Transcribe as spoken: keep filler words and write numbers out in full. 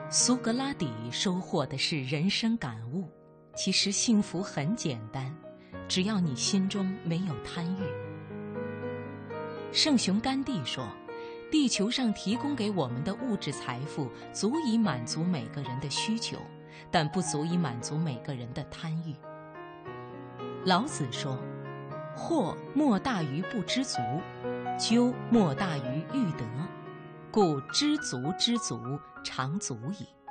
苏格拉底收获的是人生感悟，其实幸福很简单，只要你心中没有贪欲。圣雄甘地说，地球上提供给我们的物质财富足以满足每个人的需求，但不足以满足每个人的贪欲。老子说，惑莫大于不知足，咎莫大于欲得，故知足知足，常足矣。